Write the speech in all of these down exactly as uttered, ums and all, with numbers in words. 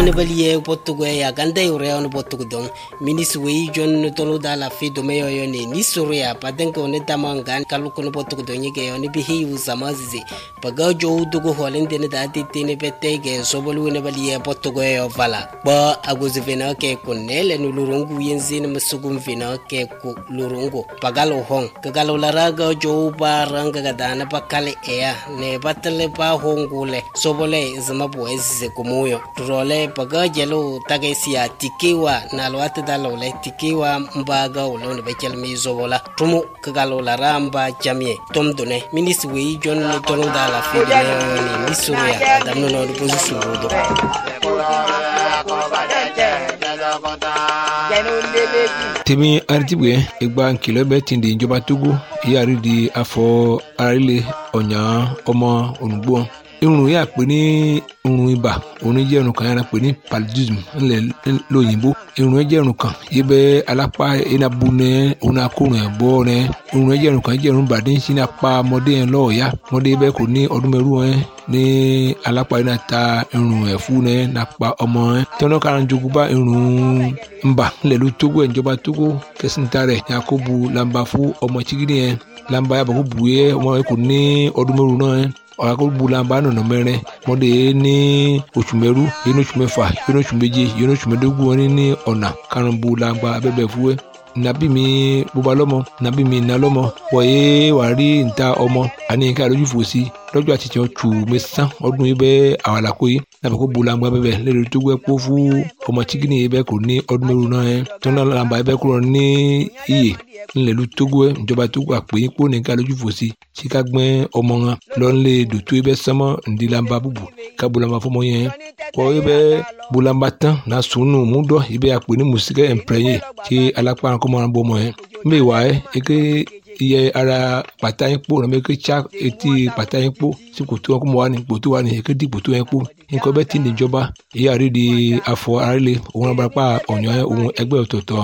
ne balie potugo ya ganda ure on potugo don minis we jon tolo da la fi do meyo yo ne ni suria paden ko ne tamangan kaluko no potugo don yige yo ne bihi usamazi paga jo dugo holende ne da titine petege sobolu ne balie potugo yo vala ba aguzivena ke kunele no lurungu yenzi ne masugum vina ke ku lurungu pagalo hong kagalo laraga jo baranga gadana pakale ea ne batale pa hongule sobole zamabu eze kumuyo role paga jelo tagesia tikiwa na lwate dalole tikiwa mbaga ulone bekel mizobola tumu kagalo laramba jamie tomdone minis we jon tono dala fide ni misuria adamno no position rodo temi artibwe igba nkilo be tindi ìjọba Togo yari di afọ arile onya ọmọ onugbo irun ya pè ní irun ibà òun jẹ́ irun kan yàrá pè ní paludism ńlẹ̀ lóyìnbó irun jẹ́ irun kan yìí bẹ́ alápá enabu nẹ òun akórun ẹ̀ bọ́ nẹ irun jẹ́ irun kan jẹ́ irun bàdé sí ní apá ọmọdé yẹn lọ́ọ̀ọ́yá ọmọdé bẹ́ẹ̀ kò ní ọdún mẹ́rù ẹ̀ ní alápá yẹn náà ta irun ẹ̀fú nẹ nàpá ọmọ ẹ̀ tọ́nà kan jogunba irun ńbà ńlẹ̀ ló Togo ẹ̀ ìjọba Togo kẹsìntà rẹ̀ yakubu lamba fún ọmọ chigidi yẹn lamba yàbọ̀ kó bu yẹ ọmọ yẹn kò ní ọdún mẹ́rù náà ẹ̀ ọ̀rọ̀ bulamba nọ̀nà mẹ́rin mọ́dé ní oṣù mẹ́rú yẹn ní oṣù mẹ́fà yẹn ní oṣù méje yẹn ní oṣù mẹ́dógún wọn ní ọ̀nà karùn-ún bulamba abẹ́bẹ̀ fúwẹ́ nàbí mi bóba lọ́mọ nàbí mi nà lọ́mọ wọ̀nyé wà rí níta ọmọ àní nǹkan àlójú fòsí lọ́jọ́ àti tiẹ̀ tù mẹ́sàn ọdún yìí bẹ́ẹ̀ àwàlàkó yìí nàbẹ̀ kó bulamba bẹ́bẹ̀ lẹ́rìí tó gbẹ́ kó fún ọmọ chikini yìí bẹ́ẹ̀ kò ní ọdún mẹ́rù náà yẹn tó náà làǹbà yìí bẹ́ẹ̀ kúrò ní iyè ńlẹ̀lú Togo ẹ̀ ìjọba Togo àpè yín kó nìkan lójú fòsí tí ká gbẹ́ ọmọ wọn lọ́nlé dòtó yìí bẹ́ẹ̀ sánmọ́ ńdílamba búbu ká bulamba fọmọ yẹn kọ́ yìí bẹ́ẹ̀ bulamba tán náà sùnù múdọ̀ yìí bẹ́ẹ̀ àpè ní mùsíkẹ́ ẹ̀ǹpẹ̀rẹ̀yìn tí alápá kọ́mọ́ bọ́ ọmọ yẹn mbẹ́ wà ẹ́ eke iye ara pàtà yín kpó nàbẹ́ eke tsa etí pàtà yín kpó tí kòtò wọn kó mọ wà ní kòtò wà ní eke di kòtò yẹn kpó nǹkan bẹ́ẹ̀ tí ní ìjọba èyí àrí di afọ arílẹ̀ òun abarapá ọ̀yàn òun ẹgbẹ́ ọ̀tọ̀ọ̀tọ̀.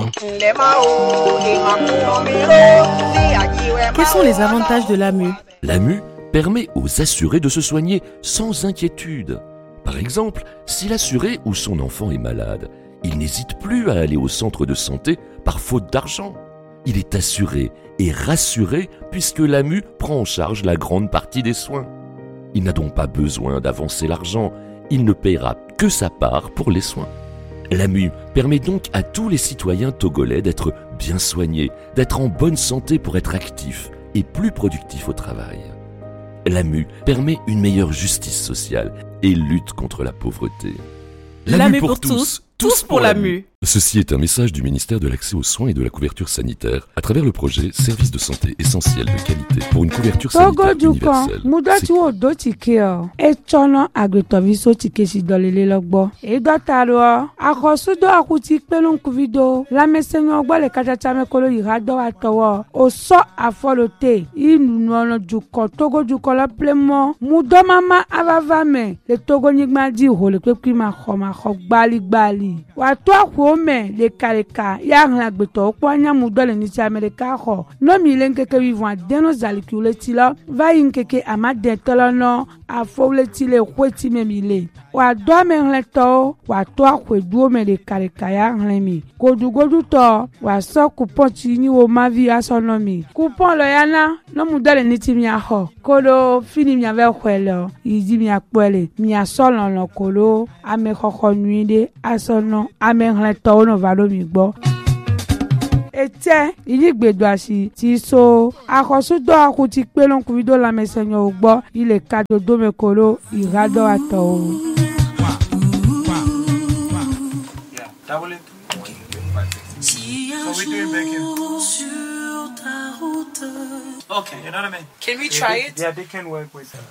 Quels sont les avantages de l'A M U? L'A M U permet aux assurés de se soigner sans inquiétude. Par exemple, si l'assuré ou son enfant est malade, il n'hésite plus à aller au centre de santé par faute d'argent. Il est assuré et rassuré puisque l'A M U prend en charge la grande partie des soins. Il n'a donc pas besoin d'avancer l'argent, il ne paiera que sa part pour les soins. L'A M U permet donc à tous les citoyens togolais d'être bien soignés, d'être en bonne santé pour être actifs et plus productifs au travail. L'A M U permet une meilleure justice sociale et lutte contre la pauvreté. L'A M U pour tous, tous pour l'A M U. Ceci est un message du ministère de l'Accès aux soins et de la couverture sanitaire à travers le projet Services de santé essentiels de qualité pour une couverture sanitaire universelle. Mudati wo do tike o e chono agretoviso tike si dolele logbo e dotaro akosudo akuti pelun kuvido la mesenyo ogbo le kachacha mekolo irado atowo o so afolote inu no juko togo juko la plemo mudo mama avavame le togo nigma di ho le pepi ma khoma khogbali gbali wa to ome le kaleka ya ngla gbeto po anya mudole ni ti America ho no mi len keke vivant deno zalikule ti lo va yin keke amade tolo no afole ti le kweti memile wa do me nleto wa to akwedu me le kaleka ya nlemi godu godu to wa so coupon ti ni o ma vi asonomi coupon lo yana no mudole ni ti mi ho kolo fini mi ave kwelo idi mi apele mi asolo lo kolo ame kokko nuide asono ame tọ́wọ́ náà va lómi gbọ́. Ètè ìyígbèdò àṣì ti so àkọsúdọ̀ àkùtì pé ló ń kú fídíò lámẹ́sẹ̀yàn ò gbọ́ ilẹ̀ kájọ dómekòrò ìrádọ́ àtọ̀ o. Okay, you know what I mean? Can we try it? Yeah, they can work with that.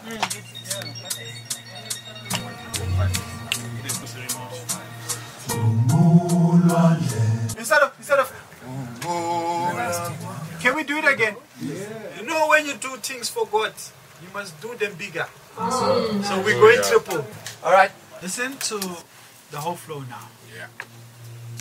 Instead of, instead of, can we do it again? Yeah. You know, when you do things for God, you must do them bigger. So we're going triple. All right. Listen to the whole flow now. Yeah.